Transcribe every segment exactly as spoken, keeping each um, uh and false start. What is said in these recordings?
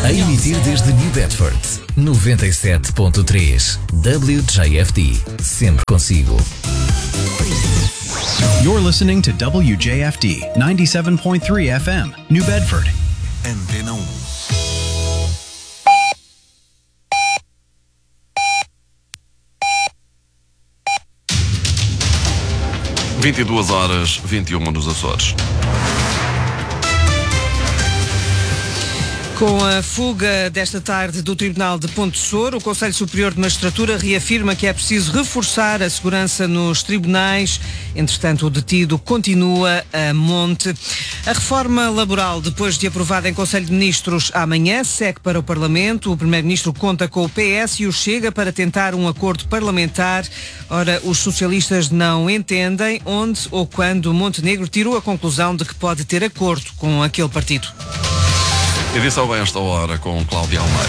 A emitir desde New Bedford, noventa e sete ponto três W J F D, sempre consigo. You're listening to W J F D ninety-seven point three F M, New Bedford. Antena um. vinte e duas horas, vinte e uma nos Açores. Com a fuga desta tarde do Tribunal de Ponte Sor, o Conselho Superior de Magistratura reafirma que é preciso reforçar a segurança nos tribunais. Entretanto, o detido continua a monte. A reforma laboral, depois de aprovada em Conselho de Ministros amanhã, segue para o Parlamento. O Primeiro-Ministro conta com o P S e o Chega para tentar um acordo parlamentar. Ora, os socialistas não entendem onde ou quando Montenegro tirou a conclusão de que pode ter acordo com aquele partido. Edição a esta hora com Cláudia Almeida.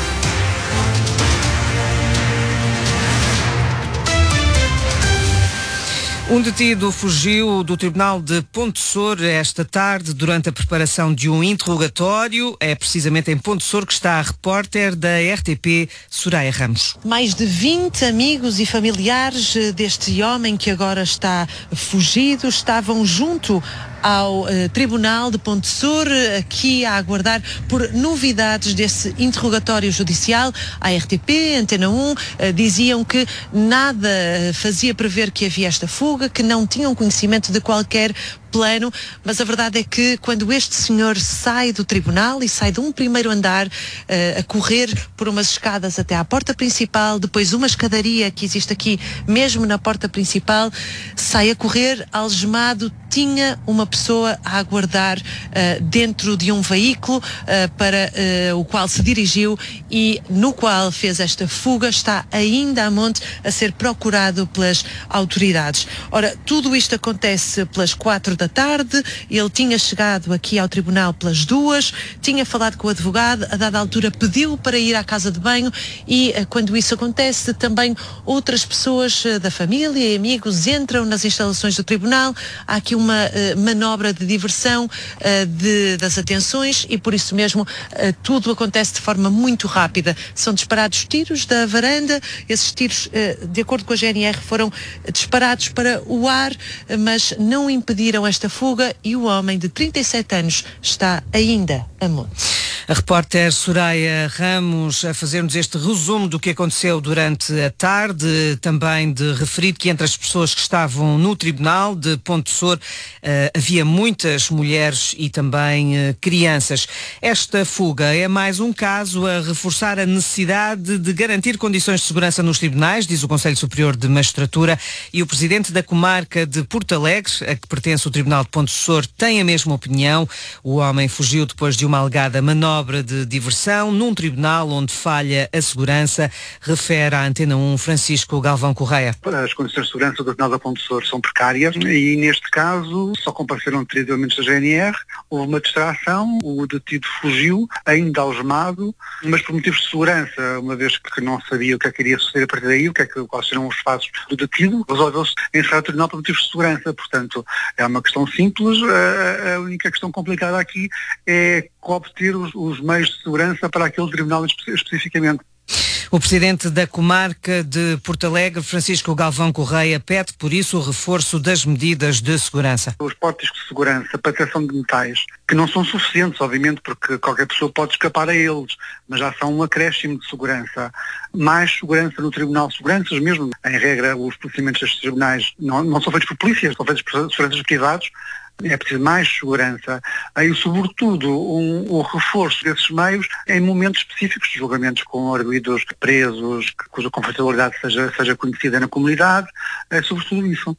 Um detido fugiu do Tribunal de Ponte Sor esta tarde durante a preparação de um interrogatório. É precisamente em Ponte Sor que está a repórter da R T P, Soraya Ramos. Mais de vinte amigos e familiares deste homem que agora está fugido estavam junto ao uh, Tribunal de Ponte Sor, aqui a aguardar por novidades desse interrogatório judicial. A R T P, Antena um, uh, diziam que nada fazia prever que havia esta fuga, que não tinham conhecimento de qualquer plano, mas a verdade é que quando este senhor sai do tribunal e sai de um primeiro andar uh, a correr por umas escadas até à porta principal, depois uma escadaria que existe aqui mesmo na porta principal, sai a correr algemado, tinha uma pessoa a aguardar uh, dentro de um veículo uh, para uh, o qual se dirigiu e no qual fez esta fuga. Está ainda a monte a ser procurado pelas autoridades. Ora, tudo isto acontece pelas quatro da tarde. Ele tinha chegado aqui ao tribunal pelas duas, tinha falado com o advogado, a dada altura pediu para ir à casa de banho e uh, quando isso acontece também outras pessoas uh, da família e amigos entram nas instalações do tribunal. Há aqui uma uh, manobra de diversão uh, de, das atenções e por isso mesmo uh, tudo acontece de forma muito rápida. São disparados tiros da varanda, esses tiros, uh, de acordo com a G N R, foram disparados para o ar, uh, mas não impediram esta fuga e o homem de trinta e sete anos está ainda a monte. A repórter Soraya Ramos a fazer-nos este resumo do que aconteceu durante a tarde, também de referir que entre as pessoas que estavam no Tribunal de Ponte Sor uh, havia muitas mulheres e também uh, crianças. Esta fuga é mais um caso a reforçar a necessidade de garantir condições de segurança nos tribunais, diz o Conselho Superior de Magistratura, e o presidente da comarca de Porto Alegre, a que pertence o Tribunal de Ponte Sor, tem a mesma opinião. O homem fugiu depois de uma alegada manobra de diversão num tribunal onde falha a segurança, refere à Antena um Francisco Galvão Correia. As condições de segurança do Tribunal da Ponte Sor são precárias e neste caso só compareceram três elementos da G N R, houve uma distração, o detido fugiu, ainda algemado, mas por motivos de segurança, uma vez que não sabia o que é que iria suceder a partir daí, o que é que, quais serão os passos do detido, resolveu-se encerrar o tribunal por motivos de segurança. Portanto, é uma questão simples, a, a única questão complicada aqui é obter os, os meios de segurança para aquele tribunal espe- especificamente. O presidente da comarca de Porto Alegre, Francisco Galvão Correia, pede por isso o reforço das medidas de segurança. Os pórticos de segurança para detecção de metais, que não são suficientes, obviamente, porque qualquer pessoa pode escapar a eles, mas já são um acréscimo de segurança. Mais segurança no tribunal, seguranças mesmo. Em regra, os procedimentos destes tribunais não, não são feitos por polícias, são feitos por seguranças privados. É preciso mais segurança. Aí, sobretudo, um, o reforço desses meios em momentos específicos de julgamentos com arguidos presos, cuja confidencialidade seja, seja conhecida na comunidade, é sobretudo isso.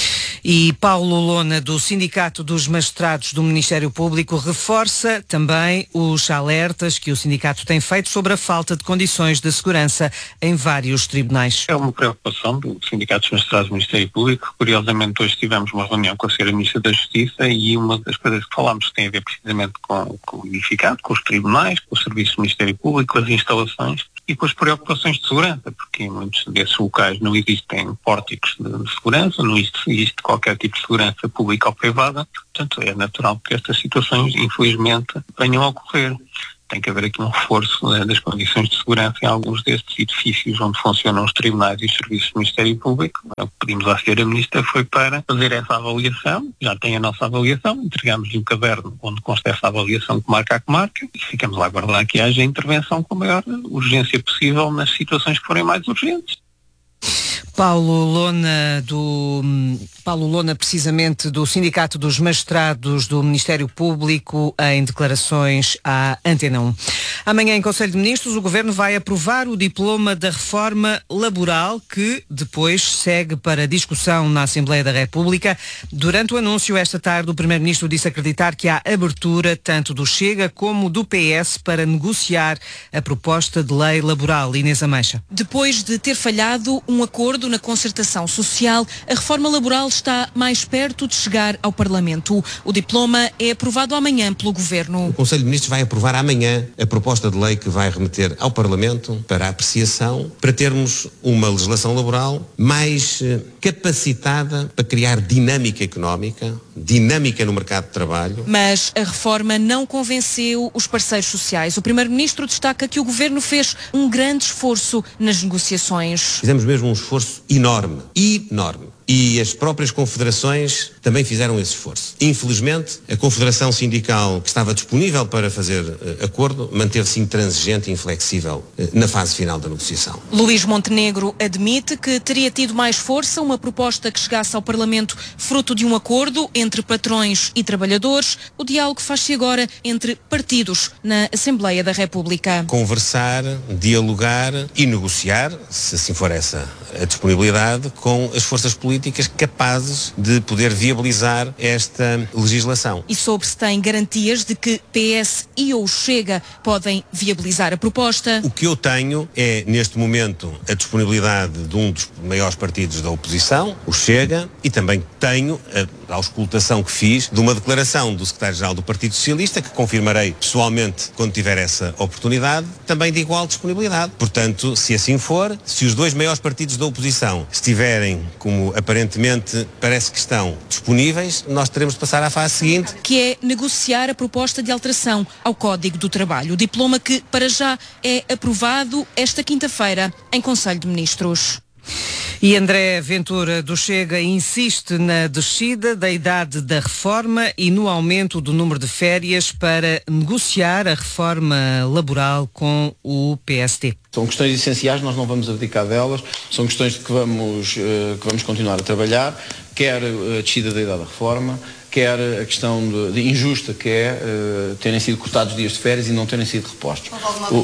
E Paulo Lona, do Sindicato dos Magistrados do Ministério Público, reforça também os alertas que o sindicato tem feito sobre a falta de condições de segurança em vários tribunais. É uma preocupação do Sindicato dos Magistrados do Ministério Público. Curiosamente, hoje tivemos uma reunião com a senhora Ministra da Justiça e uma das coisas que falámos tem a ver precisamente com, com o unificado, com os tribunais, com o Serviço do Ministério Público, com as instalações e com as preocupações de segurança, porque em muitos desses locais não existem pórticos de, de segurança, não existe, existe qualquer tipo de segurança pública ou privada, portanto é natural que estas situações, infelizmente, venham a ocorrer. tem que haver aqui um reforço, né, das condições de segurança em alguns destes edifícios onde funcionam os tribunais e os serviços do Ministério Público. O que pedimos à senhora Ministra foi para fazer essa avaliação, já tem a nossa avaliação, entregamos-lhe um caderno onde consta essa avaliação comarca a comarca e ficamos a aguardar que haja intervenção com a maior urgência possível nas situações que forem mais urgentes. Paulo Lona, do, Paulo Lona, precisamente do Sindicato dos Magistrados do Ministério Público, em declarações à Antena um. Amanhã, em Conselho de Ministros, o Governo vai aprovar o diploma da reforma laboral, que depois segue para discussão na Assembleia da República. Durante o anúncio, esta tarde, o Primeiro-Ministro disse acreditar que há abertura tanto do Chega como do P S para negociar a proposta de lei laboral. Inês Ameixa. Depois de ter falhado um acordo na concertação social, a reforma laboral está mais perto de chegar ao Parlamento. O diploma é aprovado amanhã pelo Governo. O Conselho de Ministros vai aprovar amanhã a proposta de lei que vai remeter ao Parlamento para apreciação, para termos uma legislação laboral mais capacitada para criar dinâmica económica, dinâmica no mercado de trabalho. Mas a reforma não convenceu os parceiros sociais. O Primeiro-Ministro destaca que o Governo fez um grande esforço nas negociações. Fizemos mesmo um esforço enorme, enorme. E as próprias confederações também fizeram esse esforço. Infelizmente, a confederação sindical que estava disponível para fazer uh, acordo manteve-se intransigente e inflexível uh, na fase final da negociação. Luís Montenegro admite que teria tido mais força uma proposta que chegasse ao Parlamento fruto de um acordo entre patrões e trabalhadores. O diálogo faz-se agora entre partidos na Assembleia da República. Conversar, dialogar e negociar, se assim for essa a disponibilidade, com as forças políticas políticas capazes de poder viabilizar esta legislação. E sobre se tem garantias de que P S e ou Chega podem viabilizar a proposta? O que eu tenho é, neste momento, a disponibilidade de um dos maiores partidos da oposição, o Chega, e também tenho a auscultação que fiz de uma declaração do secretário-geral do Partido Socialista, que confirmarei pessoalmente quando tiver essa oportunidade, também de igual disponibilidade. Portanto, se assim for, se os dois maiores partidos da oposição estiverem, como aparentemente parece que estão, disponíveis, nós teremos de passar à fase seguinte. Que é negociar a proposta de alteração ao Código do Trabalho. O diploma que, para já, é aprovado esta quinta-feira em Conselho de Ministros. E André Ventura do Chega insiste na descida da idade da reforma e no aumento do número de férias para negociar a reforma laboral com o P S D. São questões essenciais, nós não vamos abdicar delas, são questões de que vamos, que vamos continuar a trabalhar, quer a descida da idade da reforma, quer a questão de, de injusta que é uh, terem sido cortados dias de férias e não terem sido repostos. O, o,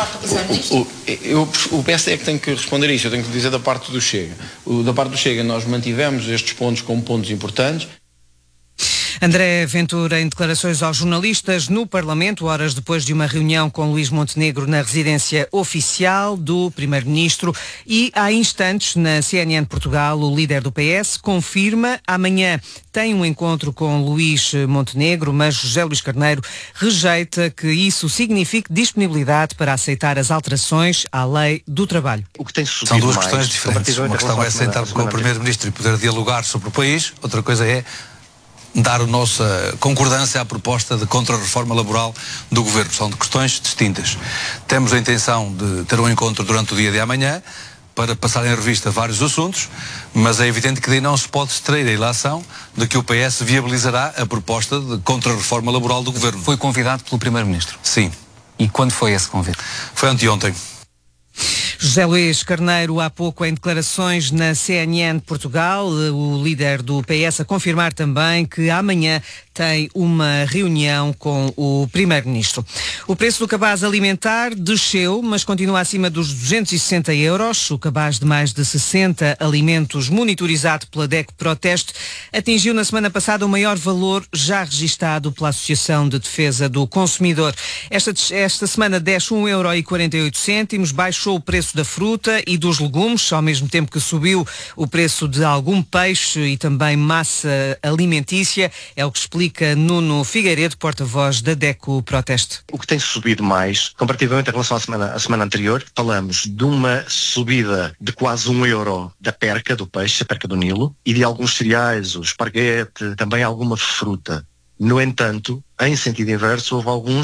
o, eu, o P S D é que tem que responder isso, eu tenho que dizer da parte do Chega. O, da parte do Chega nós mantivemos estes pontos como pontos importantes. André Ventura em declarações aos jornalistas no Parlamento, horas depois de uma reunião com Luís Montenegro na residência oficial do Primeiro-Ministro, e há instantes na C N N Portugal o líder do P S confirma amanhã tem um encontro com Luís Montenegro, mas José Luís Carneiro rejeita que isso signifique disponibilidade para aceitar as alterações à lei do trabalho. O que tem subido São duas mais, questões diferentes. Uma questão é sentar com o Primeiro-Ministro e poder dialogar sobre o país, outra coisa é dar a nossa concordância à proposta de contra-reforma laboral do Governo. São de questões distintas. Temos a intenção de ter um encontro durante o dia de amanhã para passar em revista vários assuntos, mas é evidente que daí não se pode extrair a ilação de que o P S viabilizará a proposta de contra-reforma laboral do Governo. Foi convidado pelo Primeiro-Ministro? Sim. E quando foi esse convite? Foi anteontem. José Luís Carneiro, há pouco em declarações na C N N Portugal, o líder do P S a confirmar também que amanhã tem uma reunião com o Primeiro-Ministro. O preço do cabaz alimentar desceu, mas continua acima dos duzentos e sessenta euros. O cabaz de mais de sessenta alimentos monitorizado pela D E C Proteste atingiu na semana passada o maior valor já registado pela Associação de Defesa do Consumidor. Esta, esta semana desce um euro e quarenta e oito cêntimos, baixou o preço da fruta e dos legumes, ao mesmo tempo que subiu o preço de algum peixe e também massa alimentícia. É o que explica Nuno Figueiredo, porta-voz da D E C Proteste. O que tem subido mais, comparativamente em relação à semana, à semana anterior, falamos de uma subida de quase um euro da perca do peixe, a perca do Nilo, e de alguns cereais, o esparguete, também alguma fruta. No entanto, em sentido inverso, houve alguns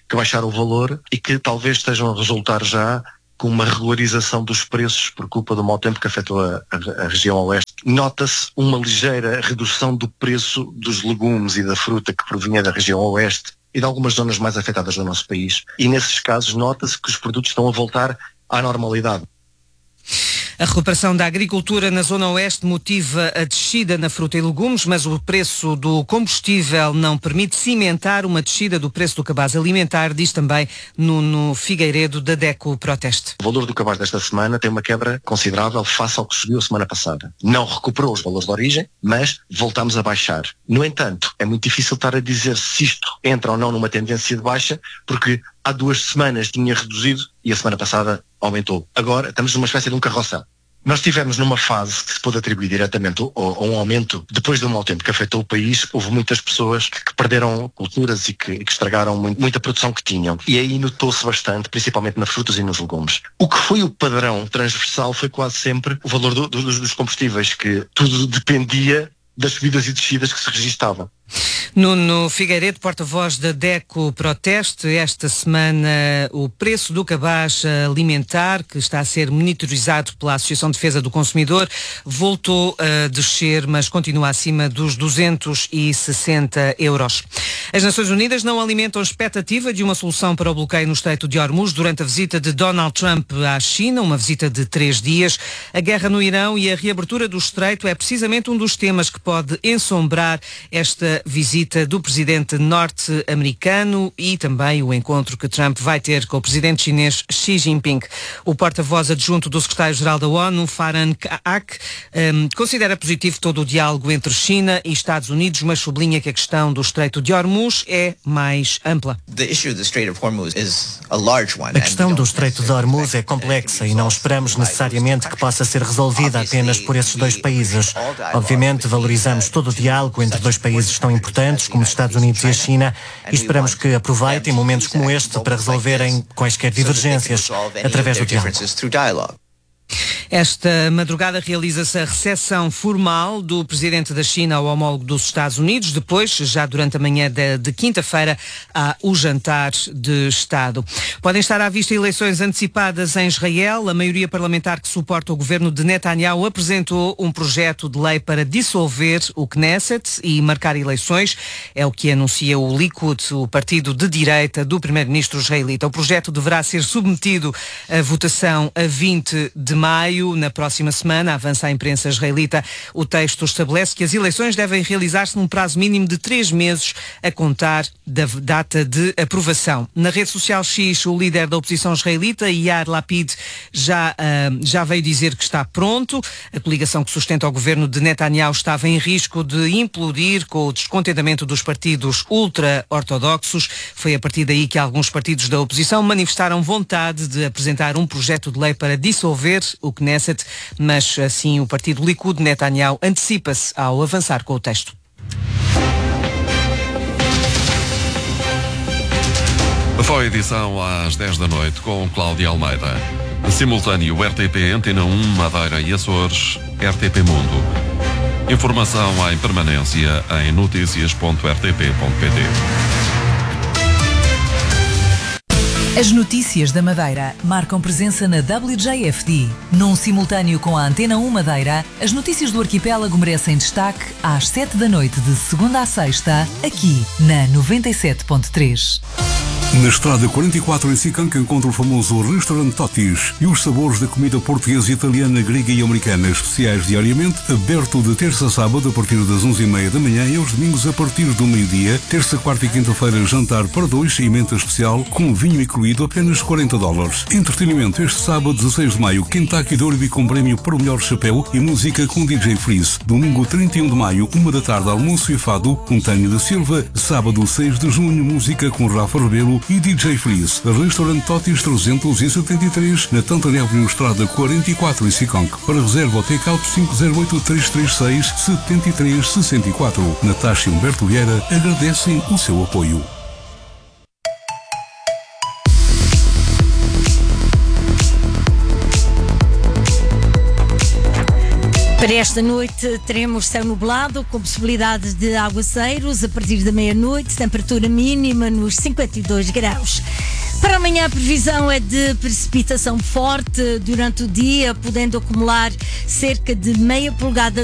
que baixaram o valor e que talvez estejam a resultar já com uma regularização dos preços por culpa do mau tempo que afetou a, a, a região oeste. Nota-se uma ligeira redução do preço dos legumes e da fruta que provinha da região oeste e de algumas zonas mais afetadas do nosso país. E nesses casos nota-se que os produtos estão a voltar à normalidade. A recuperação da agricultura na zona oeste motiva a descida na fruta e legumes, mas o preço do combustível não permite cimentar uma descida do preço do cabaz alimentar, diz também Nuno Figueiredo, da DECO Proteste. O valor do cabaz desta semana tem uma quebra considerável face ao que subiu a semana passada. Não recuperou os valores de origem, mas voltamos a baixar. No entanto, é muito difícil estar a dizer se isto entra ou não numa tendência de baixa, porque há duas semanas tinha reduzido e a semana passada aumentou. Agora estamos numa espécie de um carrossel. Nós estivemos numa fase que se pode atribuir diretamente a um aumento, depois do mau tempo que afetou o país, houve muitas pessoas que, que perderam culturas e que, e que estragaram muito, muita produção que tinham. E aí notou-se bastante, principalmente nas frutas e nos legumes. O que foi o padrão transversal foi quase sempre o valor do, do, dos combustíveis, que tudo dependia das subidas e descidas que se registavam. Nuno Figueiredo, porta-voz da DECO Proteste, esta semana o preço do cabaz alimentar, que está a ser monitorizado pela Associação de Defesa do Consumidor, voltou a descer, mas continua acima dos duzentos e sessenta euros. As Nações Unidas não alimentam a expectativa de uma solução para o bloqueio no Estreito de Hormuz durante a visita de Donald Trump à China, uma visita de três dias. A guerra no Irão e a reabertura do Estreito é precisamente um dos temas que pode ensombrar esta visita do presidente norte-americano e também o encontro que Trump vai ter com o presidente chinês Xi Jinping. O porta-voz adjunto do secretário-geral da ONU, Farhan Haq, um, considera positivo todo o diálogo entre China e Estados Unidos, mas sublinha que a questão do Estreito de Hormuz é mais ampla. A questão do Estreito de Hormuz é complexa e não esperamos necessariamente que possa ser resolvida apenas por esses dois países. Obviamente, valorizamos todo o diálogo entre dois países tão importantes como os Estados Unidos e a China e esperamos que aproveitem momentos como este para resolverem quaisquer divergências através do diálogo. Esta madrugada realiza-se a recepção formal do presidente da China ao homólogo dos Estados Unidos. Depois, já durante a manhã de, de quinta-feira, há o jantar de Estado. Podem estar à vista eleições antecipadas em Israel. A maioria parlamentar que suporta o governo de Netanyahu apresentou um projeto de lei para dissolver o Knesset e marcar eleições. É o que anuncia o Likud, o partido de direita do primeiro-ministro israelita. O projeto deverá ser submetido à votação a vinte de maio. Na próxima semana, avança a imprensa israelita, o texto estabelece que as eleições devem realizar-se num prazo mínimo de três meses a contar da data de aprovação. Na rede social X, o líder da oposição israelita, Yair Lapid, já, uh, já veio dizer que está pronto. A coligação que sustenta o governo de Netanyahu estava em risco de implodir com o descontentamento dos partidos ultra-ortodoxos. Foi a partir daí que alguns partidos da oposição manifestaram vontade de apresentar um projeto de lei para dissolver o Knesset, mas assim o partido Likud de Netanyahu antecipa-se ao avançar com o texto. Foi a edição às dez da noite com Cláudia Almeida. Simultâneo R T P, Antena um, Madeira e Açores, R T P Mundo. Informação em permanência em notícias ponto r t p ponto p t. As notícias da Madeira marcam presença na W J F D. Num simultâneo com a Antena um Madeira, as notícias do arquipélago merecem destaque às sete da noite de segunda a sexta, aqui na noventa e sete ponto três. Na Estrada quarenta e quatro em Sicanca encontra o famoso restaurante Totis e os sabores da comida portuguesa, italiana, grega e americana, especiais diariamente, aberto de terça a sábado a partir das onze e meia da manhã e aos domingos a partir do meio-dia, terça, quarta e quinta-feira jantar para dois e menta especial com vinho incluído apenas quarenta dólares. Entretenimento este sábado dezasseis de maio, Kentucky Derby com prémio para o melhor chapéu e música com D J Freeze. Domingo trinta e um de maio, uma da tarde, almoço e fado com Tânia da Silva. Sábado seis de junho, música com Rafa Rebelo e D J Freeze. Restaurante Totis trezentos e setenta e três, na Tantana Avenue Estrada quarenta e quatro em Siconque. Para reserva ou take-out cinco zero oito, três três seis, sete três seis quatro. Natasha e Humberto Vieira agradecem o seu apoio. Para esta noite teremos céu nublado com possibilidade de aguaceiros a partir da meia-noite, temperatura mínima nos cinquenta e dois graus. Para amanhã a previsão é de precipitação forte durante o dia, podendo acumular cerca de meia polegada